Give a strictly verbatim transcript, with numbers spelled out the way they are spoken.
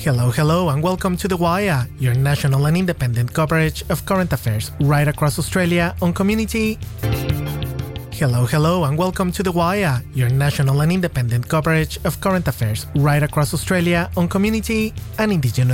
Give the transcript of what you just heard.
Hello, hello, and welcome to The Wire, your national and independent coverage of current affairs right across Australia on Community. Hello, hello, and welcome to The Wire, your national and independent coverage of current affairs right across Australia on Community and Indigenous